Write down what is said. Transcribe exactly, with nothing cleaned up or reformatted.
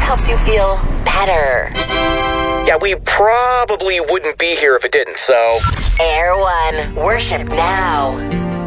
helps you feel better. Yeah, we probably wouldn't be here if it didn't, so... Air One, worship now.